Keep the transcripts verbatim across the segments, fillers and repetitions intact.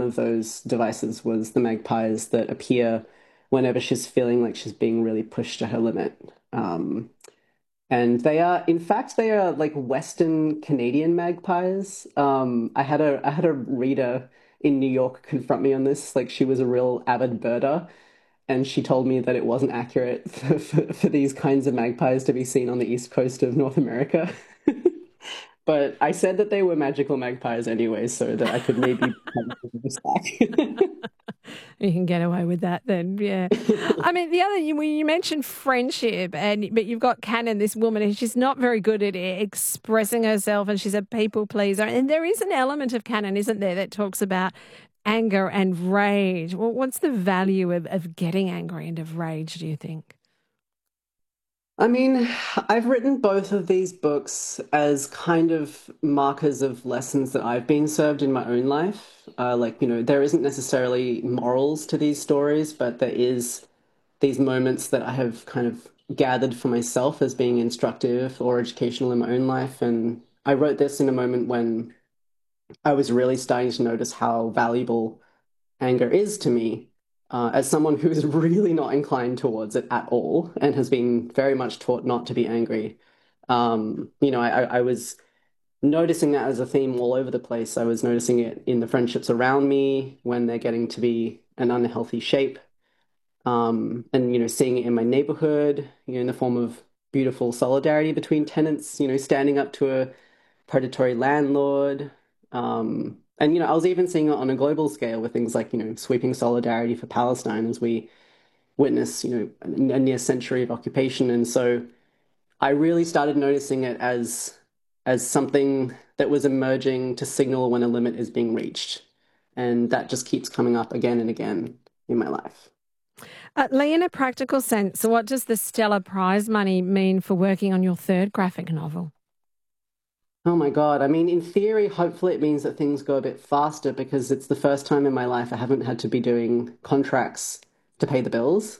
of those devices was the magpies that appear whenever she's feeling like she's being really pushed to her limit. Um, and they are, in fact, they are like Western Canadian magpies. Um, I had a I had a reader in New York confront me on this. Like she was a real avid birder, and she told me that it wasn't accurate for, for, for these kinds of magpies to be seen on the east coast of North America. But I said that they were magical magpies anyway, so that I could maybe have this back. You can get away with that then, yeah. I mean, the other, you, you mentioned friendship, and but you've got Canon, this woman, and she's not very good at expressing herself, and she's a people pleaser. And there is an element of Canon, isn't there, that talks about anger and rage. Well, what's the value of, of getting angry and of rage, do you think? I mean, I've written both of these books as kind of markers of lessons that I've been served in my own life. Uh, like, you know, there isn't necessarily morals to these stories, but there is these moments that I have kind of gathered for myself as being instructive or educational in my own life. And I wrote this in a moment when I was really starting to notice how valuable anger is to me, uh, as someone who is really not inclined towards it at all and has been very much taught not to be angry. Um, you know, I, I was noticing that as a theme all over the place. I was noticing it in the friendships around me when they're getting to be an unhealthy shape. Um, and, you know, seeing it in my neighborhood, you know, in the form of beautiful solidarity between tenants, you know, standing up to a predatory landlord. Um, and, you know, I was even seeing it on a global scale with things like, you know, sweeping solidarity for Palestine as we witness, you know, a near century of occupation. And so I really started noticing it as as something that was emerging to signal when a limit is being reached. And that just keeps coming up again and again in my life. Uh, Lee, in a practical sense, what does the Stella Prize money mean for working on your third graphic novel? Oh my God. I mean, in theory, hopefully it means that things go a bit faster because it's the first time in my life I haven't had to be doing contracts to pay the bills.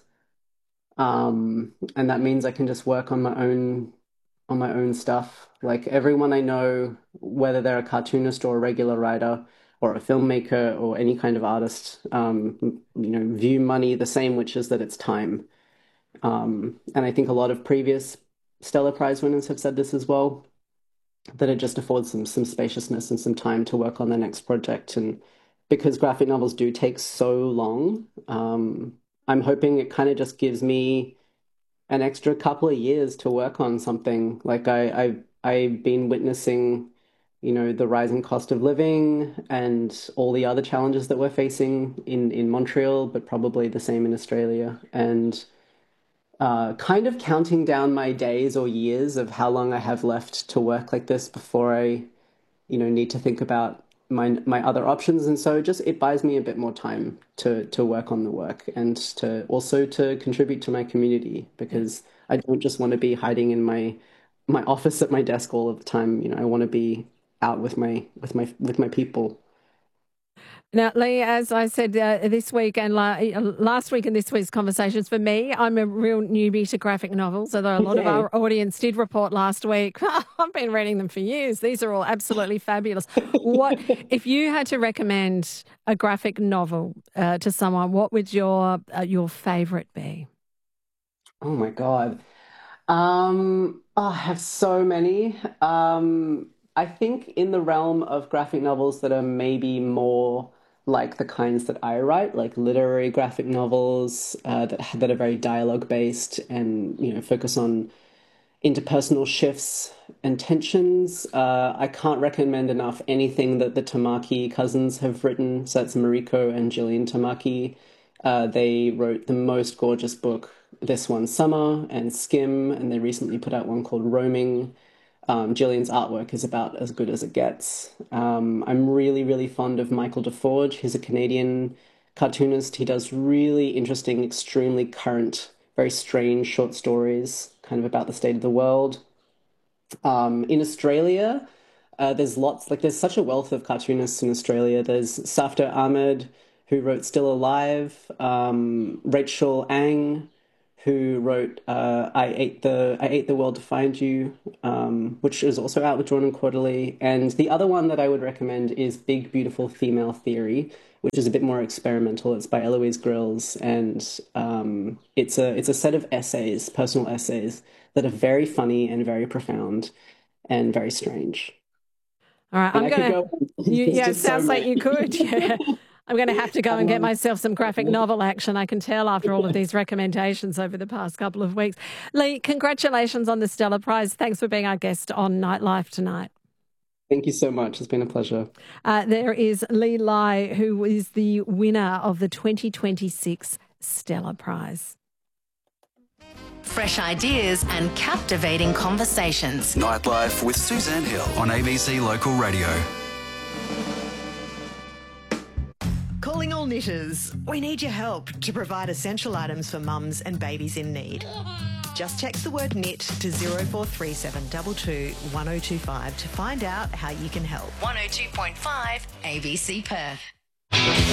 Um, and that means I can just work on my own on my own stuff. Like everyone I know, whether they're a cartoonist or a regular writer or a filmmaker or any kind of artist, um, you know, view money the same, which is that it's time. Um, and I think a lot of previous Stellar Prize winners have said this as well, that it just affords them some spaciousness and some time to work on their next project. And because graphic novels do take so long, um, I'm hoping it kind of just gives me an extra couple of years to work on something. Like I, I I've been witnessing, you know, the rising cost of living and all the other challenges that we're facing in in Montreal, but probably the same in Australia. And uh, kind of counting down my days or years of how long I have left to work like this before I, you know, need to think about my my other options. And so just it buys me a bit more time to to work on the work and to also to contribute to my community because I don't just want to be hiding in my my office at my desk all of the time. You know, I want to be out with my with my with my people. Now, Lee, as I said uh, this week and la- uh, last week in this week's conversations, for me, I'm a real newbie to graphic novels, although a lot of Okay. our audience did report last week. I've been reading them for years. These are all absolutely fabulous. What if you had to recommend a graphic novel uh, to someone? What would your uh, your favourite be? Oh my God. Um, oh, I have so many. Um, I think in the realm of graphic novels that are maybe more like the kinds that I write, like literary graphic novels, uh, that that are very dialogue based and you know focus on interpersonal shifts and tensions. Uh, I can't recommend enough anything that the Tamaki cousins have written. So that's Mariko and Gillian Tamaki. Uh, they wrote the most gorgeous book this one summer and Skim, and they recently put out one called Roaming. Um, Gillian's artwork is about as good as it gets. Um, I'm really, really fond of Michael DeForge. He's a Canadian cartoonist. He does really interesting, extremely current, very strange short stories, kind of about the state of the world. Um, in Australia, uh, there's lots, like, there's such a wealth of cartoonists in Australia. There's Safdar Ahmed, who wrote Still Alive, um, Rachel Ang, who wrote uh, I Ate the I Ate the World to Find You, um, which is also out with Drawn and Quarterly. And the other one that I would recommend is Big Beautiful Female Theory, which is a bit more experimental. It's by Eloise Grills, and um, it's a it's a set of essays, personal essays, that are very funny and very profound and very strange. All right, And I'm I going could to. go. Yeah, it Just so sounds like many. you could. Yeah. I'm going to have to go and get myself some graphic novel action. I can tell after all of these recommendations over the past couple of weeks. Lee, congratulations on the Stella Prize. Thanks for being our guest on Nightlife tonight. Thank you so much. It's been a pleasure. Uh, there is Lee Lai, who is the winner of the twenty twenty-six Stella Prize. Fresh ideas and captivating conversations. Nightlife with Suzanne Hill on A B C Local Radio. Calling all knitters. We need your help to provide essential items for mums and babies in need. Just text the word knit to zero four three seven two two one zero two five to find out how you can help. one oh two point five A B C Perth.